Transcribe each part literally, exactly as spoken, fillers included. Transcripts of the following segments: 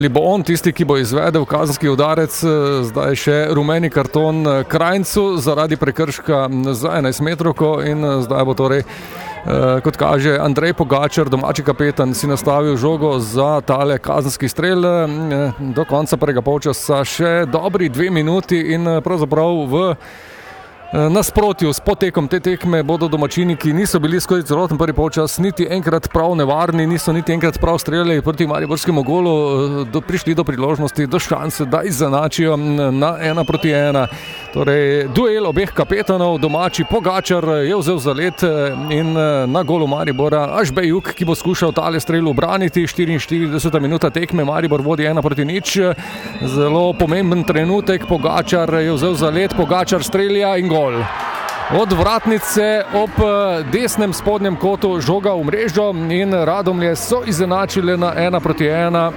Ali bo on tisti, ki bo izvedel kazenski udarec, zdaj še rumeni karton Krajncu zaradi prekrška za enajstmetrovko in zdaj bo torej, kot kaže, Andrej Pogačar, domači kapetan, si nastavil žogo za tale kazenski strel. Do konca prvega polčasa še dobri dve minuti in pravzaprav v nasprotju s potekom te tekme bodo domačini, ki niso bili skozi celoten prvi polčas niti enkrat prav nevarni, niso niti enkrat prav streljali proti mariborskemu golu, do, prišli do priložnosti, do šanse, da izenačijo na ena proti ena. Torej, duel obeh kapetanov, domači Pogačar je vzel zalet in na golu Maribora Ažbejuk, ki bo skušal tale strel ubraniti. štiriinštirideseta minuta tekme, Maribor vodi ena proti nič. Zelo pomemben trenutek, Pogačar je vzel zalet, Pogačar strelja in gol. Od vratnice ob desnem spodnjem kotu žoga v mrežo in Radomlje so izenačile na ena proti ena.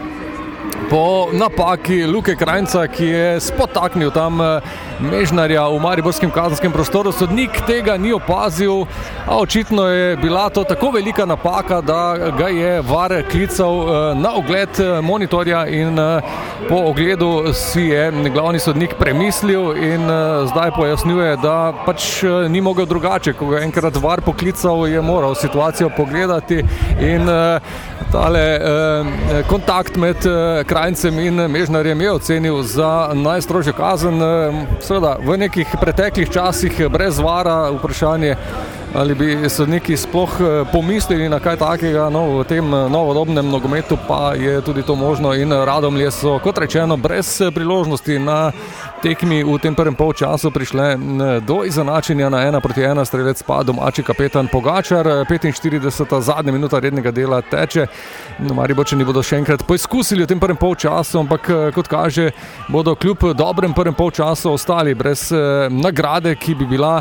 Po napaki Luke Krajnca, ki je spotaknil tam Mežnarja v mariborskem kazenskem prostoru. Sodnik tega ni opazil, a očitno je bila to tako velika napaka, da ga je V A R klical na ogled monitorja in po ogledu si je glavni sodnik premislil in zdaj pojasnjuje, da pač ni mogel drugače. Ko ga enkrat V A R poklical, je moral situacijo pogledati in tale kontakt med Krajncem in Mežnarjem je ocenil za najstrožjo kazen. Seveda, v nekih preteklih časih brez V A R-a vprašanje, ali bi sodniki sploh pomislili na kaj takega, no v tem novodobnem nogometu pa je tudi to možno in Radomlje so, kot rečeno, brez priložnosti na tekmi v tem prvem polčasu prišle do izenačenja na ena proti ena, strelec pa domači kapetan Pogačar. petinštirideseta zadnja minuta rednega dela teče. Mariborčani bodo še enkrat poizkusili v tem prvem polčasu, ampak kot kaže, bodo kljub dobrem prvem polčasu ostali brez nagrade, ki bi bila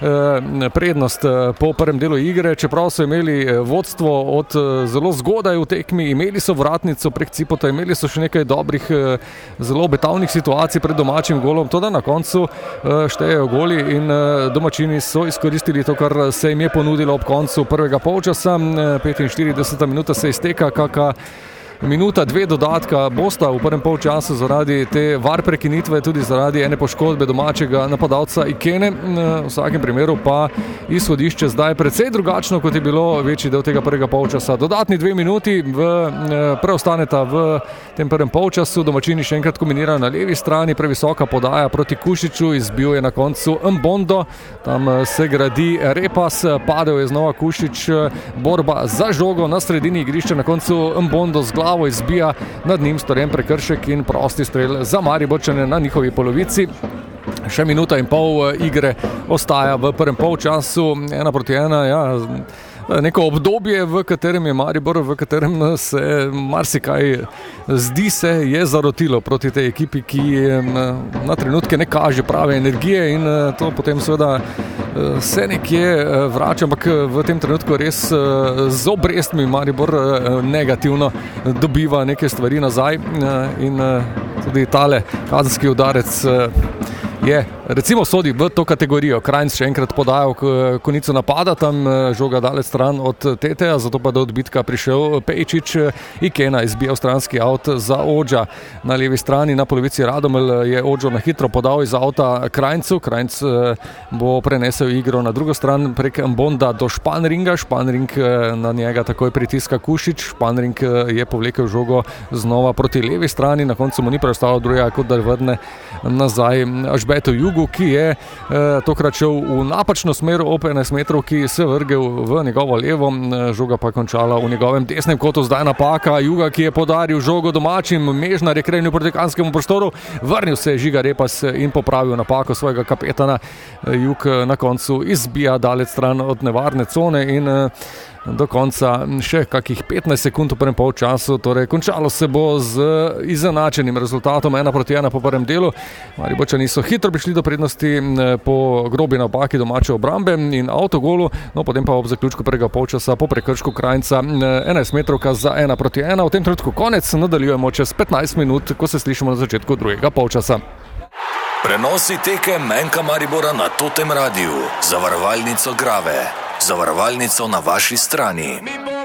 prednost po prvem delu igre, čeprav so imeli vodstvo od zelo zgodaj v tekmi, imeli so vratnico prek Cipota, imeli so še nekaj dobrih, zelo obetavnih situacij pred domačim golom, toda na koncu štejejo goli in domačini so izkoristili to, kar se jim je ponudilo ob koncu prvega polčasa. petinštirideseta minuta se izteka, kaka minuta, dve dodatka bosta v prvem polčasu zaradi te V A R prekinitve, tudi zaradi ene poškodbe domačega napadalca Ikene. V vsakem primeru pa izhodišče zdaj precej drugačno, kot je bilo večji del tega prvega polčasa. Dodatni dve minuti v, preostaneta v tem prvem polčasu. Domačini še enkrat kombinirajo na levi strani, previsoka podaja proti Kušiču, izbil je na koncu Mbondo, tam se gradi Repas, padel je znova Kušič, borba za žogo na sredini igrišča, na koncu Mbondo z glavo izbija, nad njim storjen prekršek in prosti strel za Mariborčane na njihovi polovici. Še minuta in pol igre ostaja v prvem polčasu, ena proti ena, ja, neko obdobje, v katerem je Maribor, v katerem se marsikaj zdi se je zarotilo proti tej ekipi, ki na trenutke ne kaže prave energije in to potem seveda se nekje vrača, ampak v tem trenutku res z obrestmi Maribor negativno dobiva neke stvari nazaj in tudi tale kazenski udarec je, recimo sodi v to kategorijo. Krajnc še enkrat podajal konico napada, tam žoga daleč stran od Teteja, zato pa do odbitka prišel Pejčič. Ikena izbijal stranski avt za Odža na levi strani, na polovici Radomel je Odžo na hitro podal iz avta Krajncu. Krajnc bo prenesel igro na drugo stran prek Mbonda do Španringa. Španring na njega takoj pritiska Kušič. Španring je povlekel žogo znova proti levi strani, na koncu mu ni preostalo drugega, kot da vrne nazaj Ažbetu Jugu, ki je eh, tokrat šel v napačno smer ob enajstmetrovki, se vrgel v njegovo levo, žoga pa končala v njegovem desnem kotu. Zdaj napaka Juga, ki je podaril žogo domačim, Mežnar je krenil proti kanskemu prostoru, vrnil se je Žiga Repas in popravil napako svojega kapetana. Jug na koncu izbija daleč stran od nevarne cone in eh, do konca še kakih petnajst sekund v prvem polčasu, torej končalo se bo z izenačenim rezultatom ena proti ena po prvem delu. Mariborčani so hitro prišli do prednosti po grobi napaki domače obrambe in avtogolu, no potem pa ob zaključku prvega polčasa po prekršku Krajnca enajstmetrovka za ena proti ena. V tem trenutku konec, nadaljujemo čez petnajst minut, ko se slišimo na začetku drugega polčasa. Prenosi tekem Enka Maribora na Totem Radiu, zavarovalnico Grave, zavarovalnico na vaši strani.